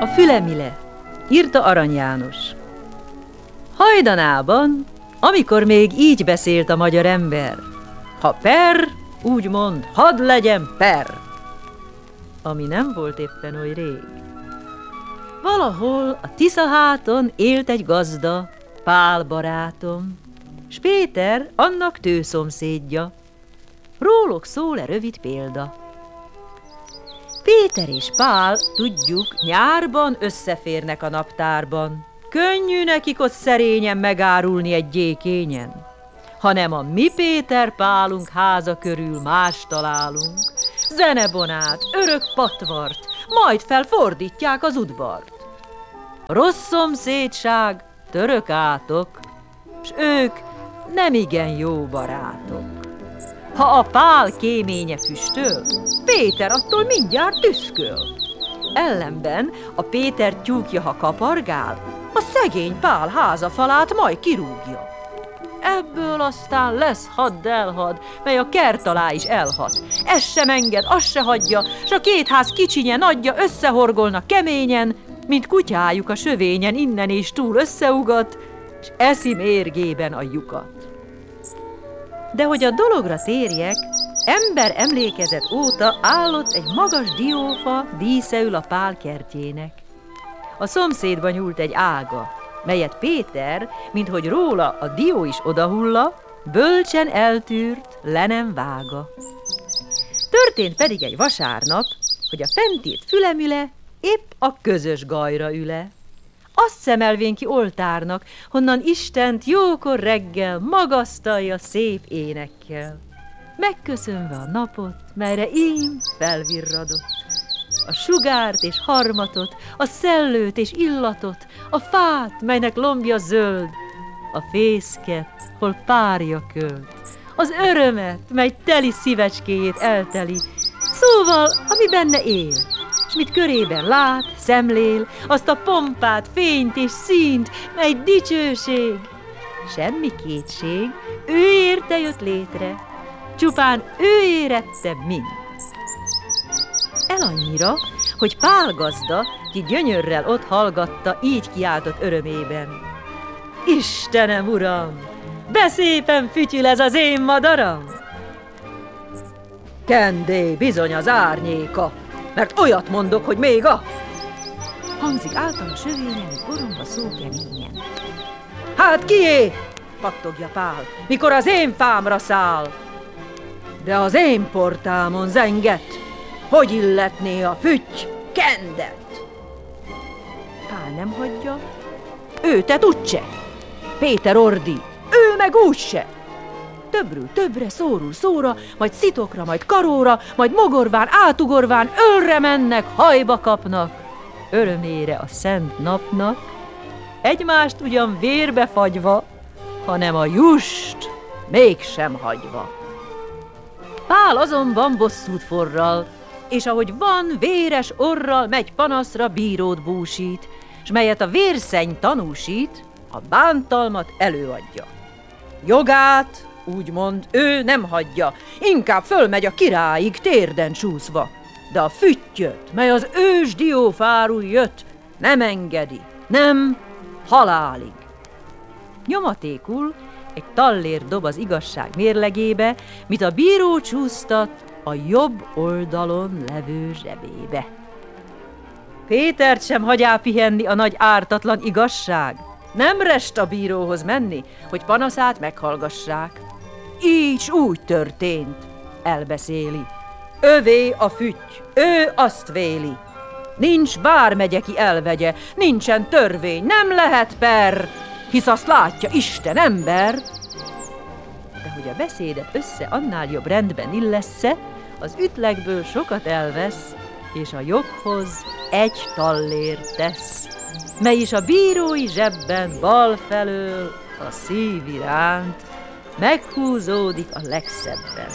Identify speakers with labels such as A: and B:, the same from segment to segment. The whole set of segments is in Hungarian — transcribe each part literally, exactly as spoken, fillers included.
A: A fülemile, írta Arany János. Hajdanában, amikor még így beszélt a magyar ember, ha per, úgymond, hadd legyen per, ami nem volt éppen oly rég. Valahol a Tiszaháton élt egy gazda, Pál barátom, s Péter annak tőszomszédja. Róluk szól e rövid példa. Péter és Pál, tudjuk, nyárban összeférnek a naptárban. Könnyű nekik ott szerényen megárulni egy gyékényen, hanem a mi Péter Pálunk háza körül más találunk. Zenebonát, örök patvart, majd felfordítják az udvart. Rossz szomszédság, török átok, s ők nem igen jó barátok. Ha a Pál kéménye füstöl, Péter attól mindjárt tüszköl. Ellenben a Péter tyúkja, ha kapargál, a szegény Pál házafalát majd kirúgja. Ebből aztán lesz hadd-elhadd, mely a kert alá is elhat. Ez sem enged, azt se hagyja, s a két ház kicsinye nagyja összehorgolnak keményen, mint kutyájuk a sövényen innen és túl összeugat, s eszi mérgében a lyukat. De hogy a dologra térjek, ember emlékezet óta állott egy magas diófa díszeül a Pál kertjének. A szomszédba nyúlt egy ága, melyet Péter, minthogy róla a dió is odahulla, bölcsen eltűrt, le nem vága. Történt pedig egy vasárnap, hogy a fentírt fülemüle épp a közös gajra üle. Azt szemelvén ki oltárnak, honnan Istent jókor reggel magasztalja szép énekkel. Megköszönve a napot, melyre ím felvirradott, a sugárt és harmatot, a szellőt és illatot, a fát, melynek lombja zöld, a fészket, hol párja költ, az örömet, mely teli szívecskéjét elteli, szóval, ami benne él, s mit körében lát, szemlél, azt a pompát, fényt és színt, mely dicsőség. Semmi kétség, ő érte jött létre, csupán ő érette mind. El annyira, hogy Pál gazda, ki gyönyörrel ott hallgatta, így kiáltott örömében. Istenem, uram, de szépen fütyül ez az én madaram! Kendé bizony az árnyéka, mert olyat mondok, hogy még a... Hangzik által a sövényen, és boromba szó keményen. Hát kié? Pattogja Pál, mikor az én fámra száll. De az én portámon zenget, hogy illetné a fütty kendet? Pál nem hagyja, ő tett úgyse. Péter ordít, ő meg úgyse. Többről többre, szórul szóra, majd szitokra, majd karóra, majd mogorván, átugorván, ölre mennek, hajba kapnak. Örömére a szent napnak, egymást ugyan vérbe fagyva, hanem a just mégsem hagyva. Pál azonban bosszút forral, és ahogy van, véres orral megy panaszra, bírót búsít, s melyet a vérszenny tanúsít, a bántalmat előadja. Jogát, úgymond, ő nem hagyja, inkább fölmegy a királyig térden csúszva, de a füttyöt, mely az ős diófáról jött, nem engedi, nem, halálig. Nyomatékul egy tallér dob az igazság mérlegébe, mit a bíró csúsztat a jobb oldalon levő zsebébe. Pétert sem hagyá pihenni a nagy ártatlan igazság, nem rest a bíróhoz menni, hogy panaszát meghallgassák. Így s úgy történt, elbeszéli. Övé a fütty, ő azt véli. Nincs vármegye, ki elvegye, nincsen törvény, nem lehet per, hisz azt látja Isten ember. De hogy a beszédet össze annál jobb rendben illessze, az ütlegből sokat elvesz, és a joghoz egy tallér tesz, mely is a bírói zsebben bal felől a szív iránt meghúzódik a legszebben.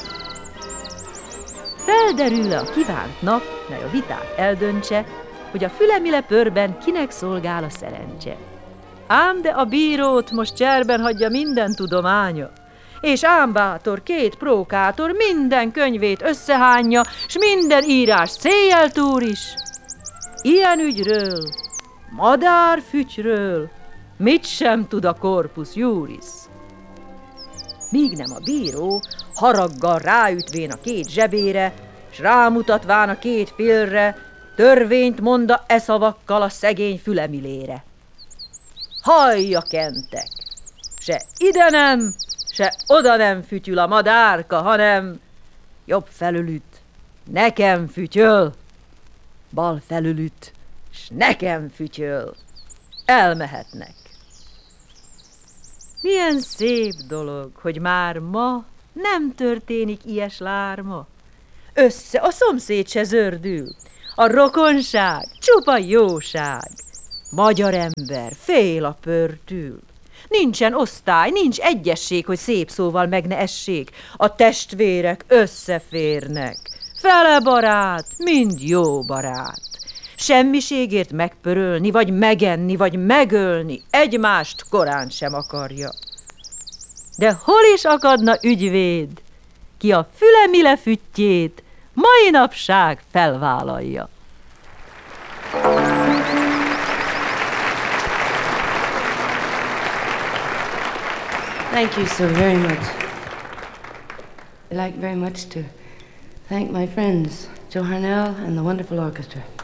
A: Felderül a kívánt nap, mely a vitát eldöntse, hogy a fülemile pörben kinek szolgál a szerencse. Ám de a bírót most cserben hagyja minden tudománya, és ám bátor két prókátor minden könyvét összehányja, s minden írás céljel túr is. Ilyen ügyről madárfütyről mit sem tud a corpus juris. Míg nem a bíró, haraggal ráütvén a két zsebére, s rámutatván a két félre, törvényt monda e szavakkal a szegény fülemilére. Hallja, kentek! Se ide nem, se oda nem fütyül a madárka, hanem jobb felülüt, nekem fütyöl, bal felülüt, s nekem fütyöl. Elmehetnek. Milyen szép dolog, hogy már ma nem történik ilyes lárma. Össze a szomszéd se zördül, a rokonság csupa jóság. Magyar ember fél a pörtül. Nincsen osztály, nincs egyesség, hogy szép szóval meg ne essék. A testvérek összeférnek. Fele barát, mind jó barát. Semmiségért megpörölni, vagy megenni, vagy megölni egymást korán sem akarja. De hol is akadna ügyvéd, ki a fülemile füttyét mai napság felvállalja?
B: Thank you so very much. I'd like very much to thank my friends, Joe Harnell and the wonderful orchestra.